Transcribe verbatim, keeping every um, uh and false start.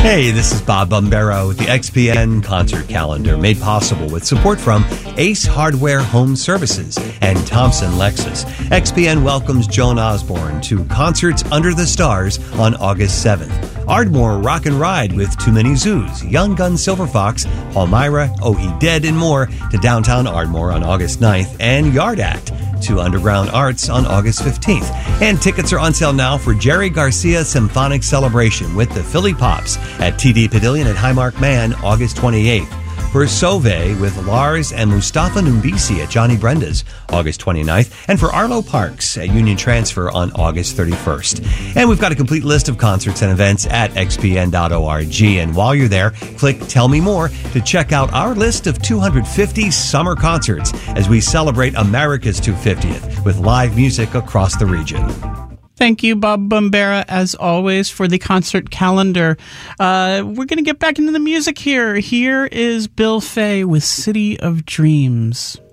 Hey, this is Bob Bombero with the X P N concert calendar, made possible with support from Ace Hardware Home Services and Thompson Lexus. X P N welcomes Joan Osborne to Concerts Under the Stars on August seventh. Ardmore Rock and Ride with Too Many Zoos, Young Gun Silver Fox, Palmyra, Oh He Dead, and more to downtown Ardmore on August ninth, and Yard Act to Underground Arts on August fifteenth. And tickets are on sale now for Jerry Garcia Symphonic Celebration with the Philly Pops at T D Pavilion at Highmark Man August twenty-eighth. For Sauve with Lars and Mustafa Numbisi at Johnny Brenda's August twenty-ninth, and for Arlo Parks at Union Transfer on August thirty-first. And we've got a complete list of concerts and events at x p n dot org. And while you're there, click Tell Me More to check out our list of two hundred fifty summer concerts as we celebrate America's two hundred fiftieth with live music across the region. Thank you, Bob Bombera, as always, for the concert calendar. Uh, we're going to get back into the music here. Here is Bill Fay with City of Dreams.